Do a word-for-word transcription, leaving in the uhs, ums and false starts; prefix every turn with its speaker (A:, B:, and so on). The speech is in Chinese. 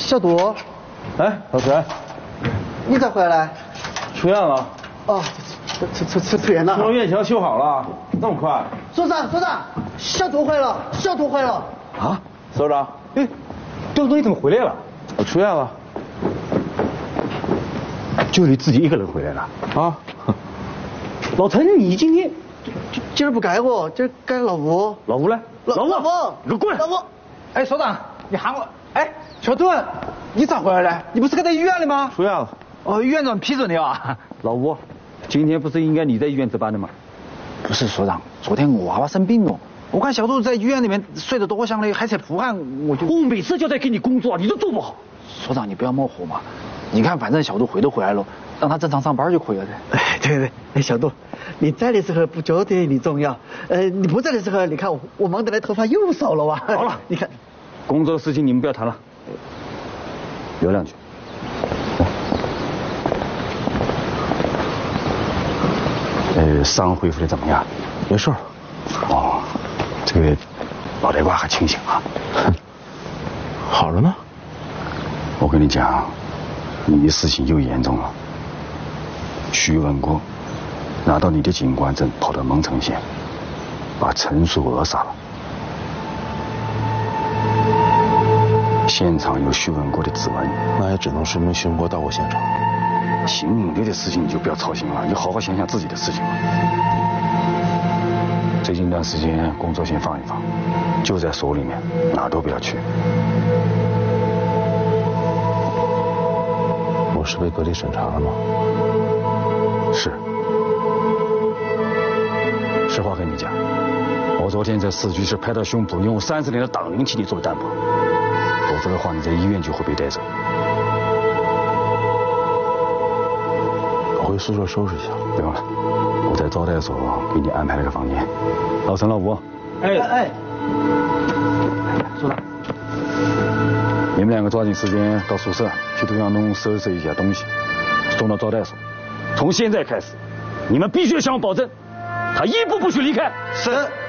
A: 小杜，
B: 哎，老陈，
A: 你咋回来？
B: 出院了。
A: 哦，出出出出院了。
B: 出了院墙修好了，这么快？
A: 所长，所长，小杜回了，小杜回了。
B: 啊，所长，
C: 哎，刁总你怎么回来了？
B: 我出院了。
C: 就你自己一个人回来了？
B: 啊，
C: 老陈，你今天
A: 今儿不该我，今儿该老吴。
C: 老吴呢？
A: 老吴，老吴，
C: 你给我滚！
A: 老吴，
D: 哎，所长，你喊我。哎，小杜，你咋回来了？你不是还在医院里吗？
B: 出院了。
D: 哦，院长批准的啊。
C: 老吴，今天不是应该你在医院值班的吗？
D: 不是所长，昨天我娃娃生病了，我看小杜在医院里面睡得多香嘞，还在出汗，我就。
C: 我每次就在给你工作，你都做不好。
D: 所长，你不要冒火嘛。你看，反正小杜回都回来了，让他正常上班就可以了的。
A: 哎，对对，哎，小杜，你在的时候不觉得你重要，呃，你不在的时候，你看我我忙得来头发又少了哇。
C: 好了，
A: 你看，
C: 工作的事情你们不要谈了，聊两句。呃，伤恢复的怎么样？
B: 没事。
C: 哦，这个脑袋瓜还清醒啊。
B: 好了呢。
C: 我跟你讲，你的事情又严重了。徐文国拿到你的警官证，跑到蒙城县，把陈淑娥杀了。现场有徐文国的指纹，
B: 那也只能说明徐文国到过现场。
C: 邢敏烈的事情你就不要操心了，你好好想想自己的事情吧。最近一段时间工作先放一放，就在所里面，哪都不要去。
B: 我是被隔离审查了吗？
C: 是。实话跟你讲，我昨天在市局是拍到胸脯，用三十年的党员替你做担保，否则的话你在医院就会被带走。
B: 我回宿舍收拾一下。
C: 不用了，我在招待所给你安排了个房间。老陈、老吴，
A: 哎哎，
D: 所长，
C: 你们两个抓紧时间到宿舍去图像弄收拾一下东西，送到招待所。从现在开始，你们必须向我保证，他一步不许离开。
A: 是。